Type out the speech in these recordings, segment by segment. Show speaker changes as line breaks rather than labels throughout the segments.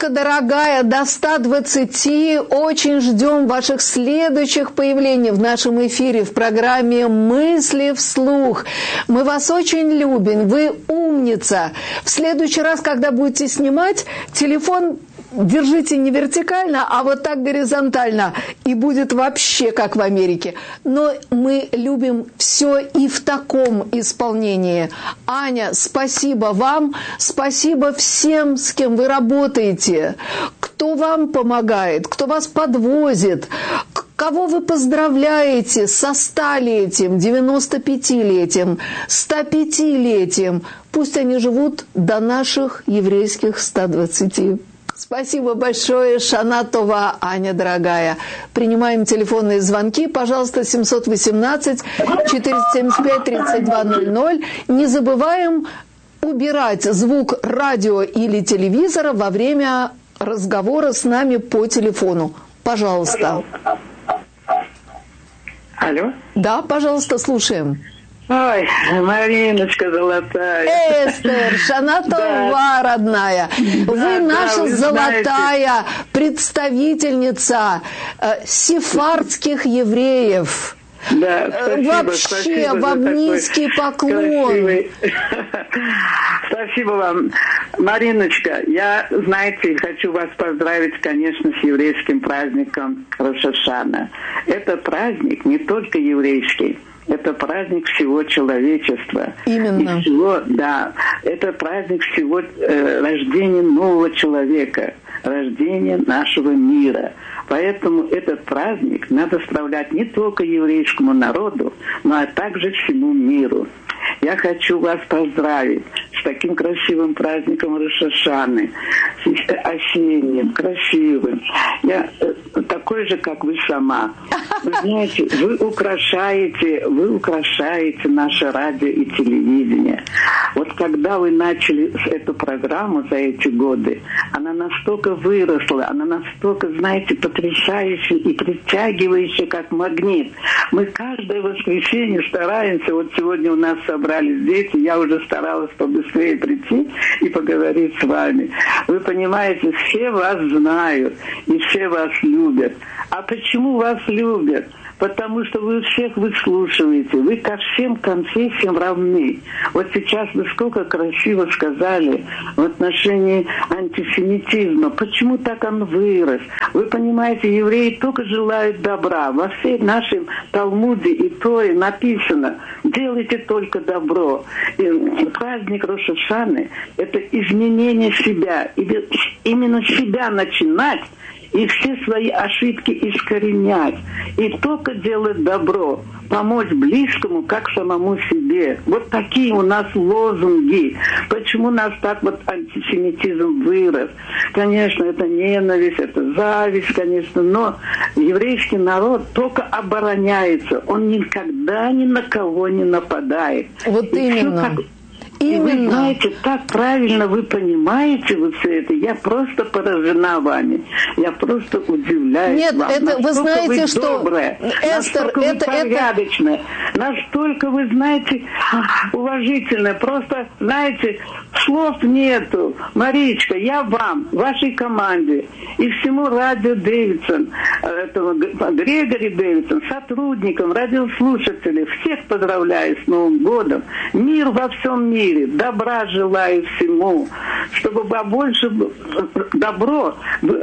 Анечка, дорогая, до 120. Очень ждем ваших следующих появлений в нашем эфире в программе «Мысли вслух». Мы вас очень любим, вы умница. В следующий раз, когда будете снимать, телефон держите не вертикально, а вот так горизонтально, и будет вообще как в Америке. Но мы любим все и в таком исполнении. Аня, спасибо вам, спасибо всем, с кем вы работаете, кто вам помогает, кто вас подвозит, кого вы поздравляете со 100-летием, 95-летием, 105-летием. Пусть они живут до наших еврейских 120. Спасибо большое, Шана Това, Аня, дорогая. Принимаем телефонные звонки, пожалуйста, 718-475-3200. Не забываем убирать звук радио или телевизора во время разговора с нами по телефону. Пожалуйста.
Алло?
Да, пожалуйста, слушаем.
Ой, Мариночка золотая.
Эстер, Шана Това, родная. Вы наша золотая представительница сефардских евреев.
Да, спасибо,
вообще,
спасибо
вам низкий поклон.
Спасибо вам. Мариночка, я, знаете, хочу вас поздравить, конечно, с еврейским праздником Рош ха-Шана. Это праздник не только еврейский. Это праздник всего человечества.
Именно.
И всего, да, это праздник всего рождения нового человека, рождения нашего мира. Поэтому этот праздник надо справлять не только еврейскому народу, но также всему миру. Я хочу вас поздравить с таким красивым праздником Рош ха-Шаны, осенним, красивым. Я такой же, как вы сама. Вы знаете, вы украшаете наше радио и телевидение. Вот когда вы начали эту программу за эти годы, она настолько выросла, она настолько, знаете, потрясающая и притягивающая, как магнит. Мы каждое воскресенье стараемся, вот сегодня у нас собрались дети, я уже старалась побыстрее прийти и поговорить с вами. Вы понимаете, все вас знают и все вас любят. А почему вас любят? Потому что вы всех выслушиваете, вы ко всем конфессиям равны. Вот сейчас вы сколько красиво сказали в отношении антисемитизма. Почему так он вырос? Вы понимаете, евреи только желают добра. Во всей нашей Талмуде и Торе написано: делайте только добро. И праздник Рош ха-Шаны – это изменение себя. И именно себя начинать, и все свои ошибки искоренять. И только делать добро, помочь близкому, как самому себе. Вот такие у нас лозунги. Почему у нас так вот антисемитизм вырос? Конечно, это ненависть, это зависть, конечно, но еврейский народ только обороняется. Он никогда ни на кого не нападает.
Вот
и
именно.
И вы знаете, так правильно вы понимаете вот все это. Я просто поражена вами. Я просто удивляюсь.
Нет,
вам.
это вы знаете,
вы
что
добрая,
Эстер,
настолько вы порядочная, настолько вы, знаете, уважительная. Просто, знаете, слов нету. Маричка, я вам, вашей команде и всему радио Дэвидсон, этого Грегори Дэвидсон, сотрудникам, радиослушателям, всех поздравляю с Новым годом. Мир во всем мире. Добра желаю всему, чтобы побольше добро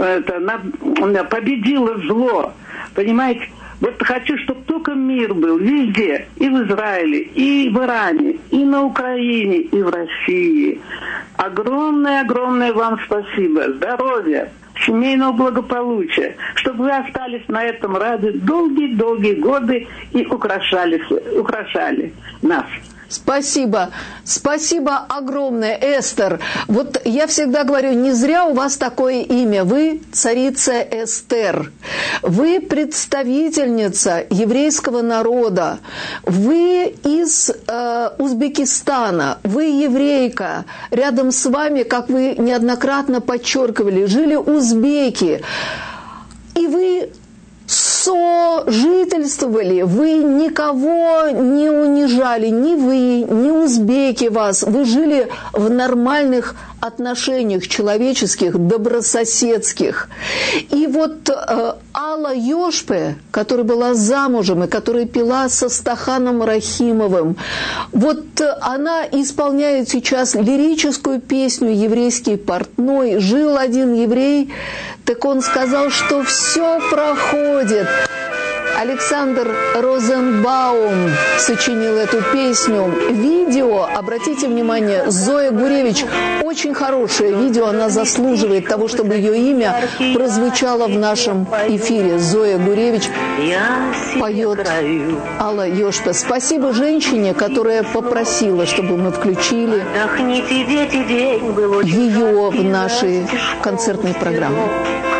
победило зло. Понимаете? Вот хочу, чтобы только мир был везде, и в Израиле, и в Иране, и на Украине, и в России. Огромное-огромное вам спасибо. Здоровья, семейного благополучия, чтобы вы остались на этом радио долгие-долгие годы и украшали нас.
Спасибо. Спасибо огромное, Эстер. Вот я всегда говорю, не зря у вас такое имя. Вы царица Эстер. Вы представительница еврейского народа. Вы из Узбекистана. Вы еврейка. Рядом с вами, как вы неоднократно подчеркивали, жили узбеки. И вы сожительствовали, вы никого не унижали, ни вы, ни узбеки вас, вы жили в нормальных отношениях человеческих, добрососедских. И вот Алла Йошпе, которая была замужем и которая пила со Стаханом Рахимовым, вот она исполняет сейчас лирическую песню «Еврейский портной». Жил один еврей, так он сказал, что все проходит. Александр Розенбаум сочинил эту песню. Видео, обратите внимание, Зоя Гуревич, очень хорошее видео, она заслуживает того, чтобы ее имя прозвучало в нашем эфире. Зоя Гуревич поет Алла Йошпе. Спасибо женщине, которая попросила, чтобы мы включили ее в нашей концертной программе.